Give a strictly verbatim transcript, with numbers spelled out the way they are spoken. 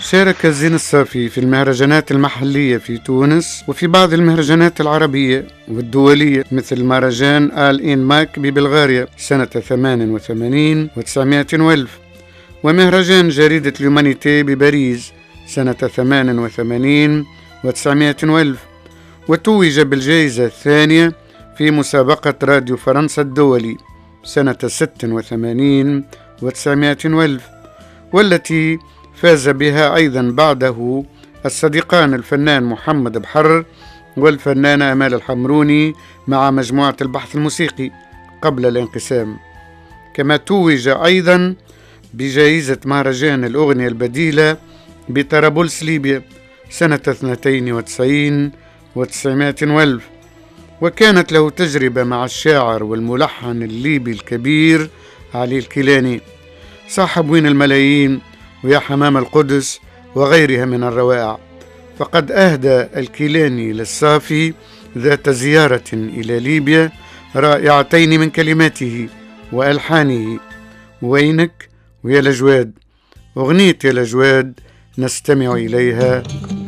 شارك زين الصافي في المهرجانات المحلية في تونس وفي بعض المهرجانات العربية والدولية مثل مهرجان آل إين ماك ببلغاريا سنة ثمانين وثمانين وتسعمائة وألف، ومهرجان جريدة اليومانيتي بباريس سنة ثمانين وثمانين وتسعمائة ألف، وتوج بالجائزة الثانية في مسابقة راديو فرنسا الدولي سنة ست وثمانين وتسعمائة ألف، والتي فاز بها أيضا بعده الصديقان الفنان محمد بحر والفنانة أمال الحمروني مع مجموعة البحث الموسيقي قبل الانقسام. كما توج أيضا بجائزة مهرجان الأغنية البديلة بطرابلس ليبيا سنة اثنتين وتسعين وتسعمائة ألف، وكانت له تجربة مع الشاعر والملحن الليبي الكبير علي الكيلاني صاحب وين الملايين ويا حمام القدس وغيرها من الروائع. فقد أهدى الكيلاني للصافي ذات زيارة إلى ليبيا رائعتين من كلماته وألحانه، وينك ويا الأجواد. أغنية يا الأجواد نستمع إليها